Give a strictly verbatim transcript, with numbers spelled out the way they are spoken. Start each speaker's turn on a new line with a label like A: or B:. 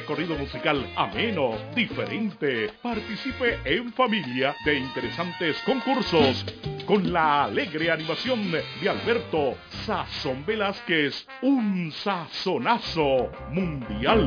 A: recorrido musical ameno, diferente. Participe en familia de interesantes concursos con la alegre animación de Alberto Sazón Velázquez, un sazonazo mundial.